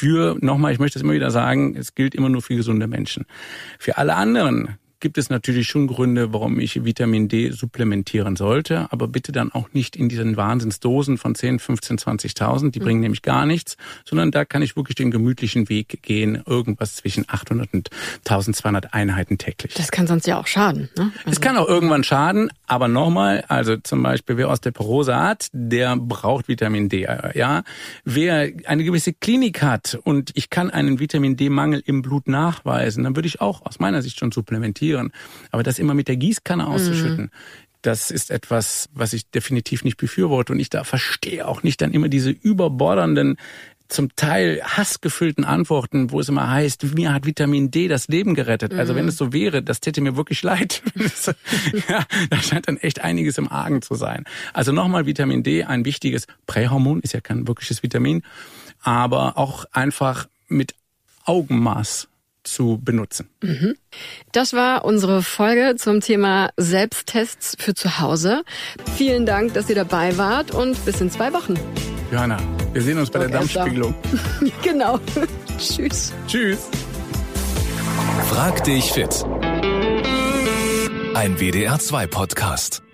ich möchte es immer wieder sagen, es gilt immer nur für gesunde Menschen. Für alle anderen gibt es natürlich schon Gründe, warum ich Vitamin D supplementieren sollte, aber bitte dann auch nicht in diesen Wahnsinnsdosen von 10, 15, 20.000, die bringen nämlich gar nichts, sondern da kann ich wirklich den gemütlichen Weg gehen, irgendwas zwischen 800 und 1200 Einheiten täglich. Das kann sonst ja auch schaden, ne? Es kann auch irgendwann schaden, aber nochmal, also zum Beispiel wer Osteoporose hat, der braucht Vitamin D, ja. Wer eine gewisse Klinik hat und ich kann einen Vitamin D-Mangel im Blut nachweisen, dann würde ich auch aus meiner Sicht schon supplementieren. Aber das immer mit der Gießkanne auszuschütten, das ist etwas, was ich definitiv nicht befürworte. Und ich da verstehe auch nicht dann immer diese überbordernden, zum Teil hassgefüllten Antworten, wo es immer heißt, mir hat Vitamin D das Leben gerettet. Also wenn es so wäre, das täte mir wirklich leid. Ja, da scheint dann echt einiges im Argen zu sein. Also nochmal Vitamin D, ein wichtiges Prähormon, ist ja kein wirkliches Vitamin, aber auch einfach mit Augenmaß zu benutzen. Das war unsere Folge zum Thema Selbsttests für zu Hause. Vielen Dank, dass ihr dabei wart und bis in 2 Wochen. Johanna, wir sehen uns bei der Darmspiegelung. Genau. Tschüss. Tschüss. Frag dich fit. Ein WDR 2 Podcast.